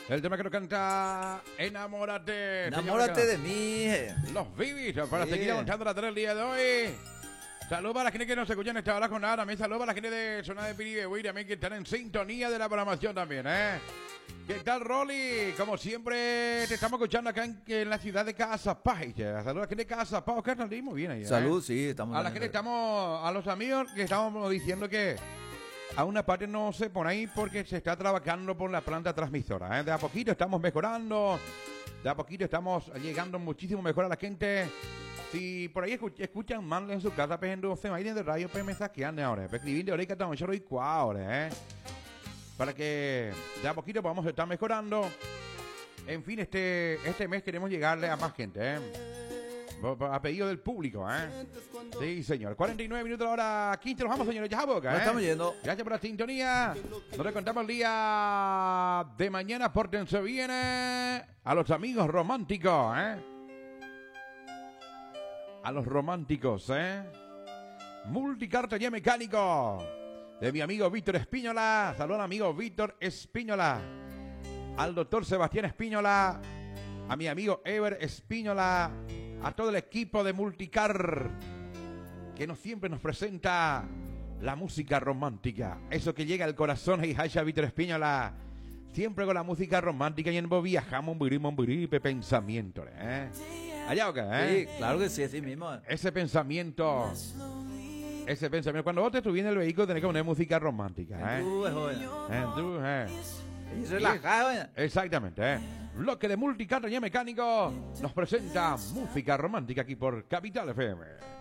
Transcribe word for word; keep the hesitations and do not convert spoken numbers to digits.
El tema que nos canta Enamórate. Enamórate de mí. Los Bibis, para Sí. seguir avanzando la tarea el día de hoy. Saludos para la gente que nos escucha en esta hora con nada. También saludos para la gente de Zona de Piribehuy, también que están en sintonía de la programación también, ¿eh? ¿Qué tal, Rolly? Como siempre, te estamos escuchando acá en, en la ciudad de Casapay. Saludos a la gente de Casapay, Carnalí, muy bien ahí. ¿eh? Salud, sí, estamos. A la gente estamos, a los amigos que estamos diciendo que a una parte no se pone ahí porque se está trabajando por la planta transmisora, ¿eh? De a poquito estamos mejorando, de a poquito estamos llegando muchísimo mejor a la gente. Si por ahí escuch escuchan mal en su casa, pues en doce aire de radio, pues me saquean ahora, pues escribir de ahorita estamos y ahora, ¿eh? Para que de a poquito podamos estar mejorando. En fin, este, este mes queremos llegarle a más gente, ¿eh? A pedido del público, ¿eh? Sí, señor. cuarenta y nueve minutos a la hora quince. Nos vamos, señores. Ya a boca, ¿eh? Nos estamos yendo. Gracias por la sintonía. Nos le contamos el día de mañana. Pórtense bien, ¿eh? A los amigos románticos, ¿eh? A los románticos, ¿eh? Multicartella mecánico. De mi amigo Víctor Espíñola. Saludos al amigo Víctor Espíñola. Al doctor Sebastián Espíñola. A mi amigo Ever Espíñola. A todo el equipo de Multicar, que nos siempre nos presenta la música romántica. Eso que llega al corazón y Haya Víctor Espíñola. Siempre con la música romántica y en vos viajamos un burí, un burí, pensamiento, ¿eh? Allá, ¿ok? ¿eh? Sí, claro que sí, así mismo. Ese pensamiento, ese pensamiento. Cuando vos te subís en el vehículo tenés que poner música romántica, ¿eh? Tú, es joven. En tu, ¿eh? Y relajado, ¿eh? Exactamente, ¿eh? Bloque de Multicar y Mecánico nos presenta música romántica aquí por Capital F M.